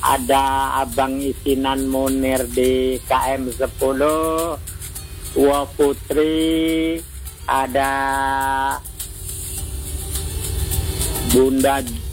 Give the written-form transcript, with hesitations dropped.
ada Abang Isinan Munir di KM 10, Wa Putri, ada Bunda